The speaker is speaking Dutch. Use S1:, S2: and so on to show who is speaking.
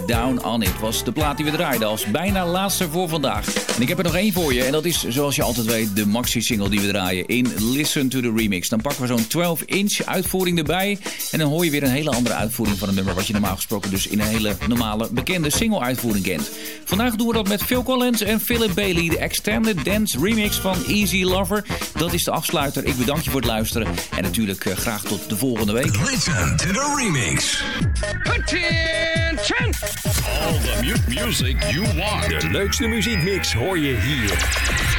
S1: Down On It was de plaat die we draaiden als bijna laatste voor vandaag. En ik heb er nog één voor je en dat is, zoals je altijd weet, de maxi-single die we draaien in Listen to the Remix. Dan pakken we zo'n 12-inch uitvoering erbij en dan hoor je weer een hele andere uitvoering van een nummer wat je normaal gesproken dus in een hele normale, bekende single-uitvoering kent. Vandaag doen we dat met Phil Collins en Philip Bailey, de Extended Dance Remix van Easy Lover. Dat is de afsluiter. Ik bedank je voor het luisteren en natuurlijk graag tot de volgende week.
S2: Listen to the Remix.
S3: Attention! All the music you want.
S4: De leukste muziekmix hoor je hier.